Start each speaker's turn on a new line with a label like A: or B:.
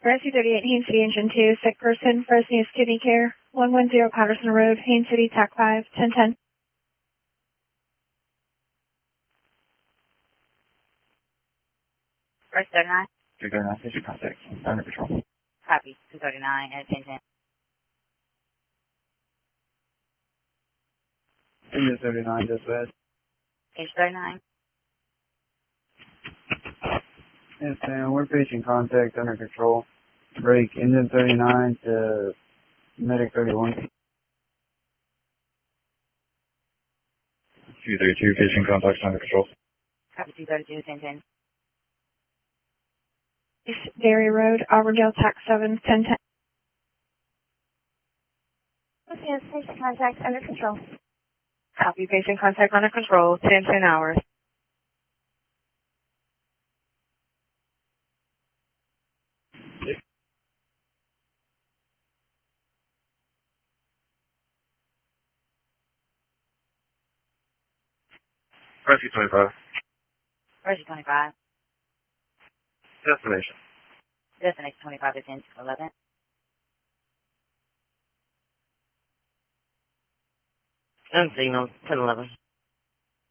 A: Rescue 38, Haines City, Engine 2, sick person, first needs kidney care, 110 Patterson Road, Haines City, TAC 5, 1010.
B: First 39.
C: 239, patient contact, under control.
B: Copy. 239 and 1010.
C: Engine 39, dispatch.
B: Page 39.
C: Yes, ma'am, we're patient contact, under control. Break engine 39 to medic 31. 232, patient contact, under control.
B: Copy. 232 1010.
A: East Dairy Road, Auburndale, TAC 7, 1010.
D: Yes, patient contact under control.
A: Copy, patient contact under control, 1010 hours.
C: Rescue 25.
B: Rescue 25.
C: Destination.
B: Destination 25 is 10 to 11.
E: And signal 1011.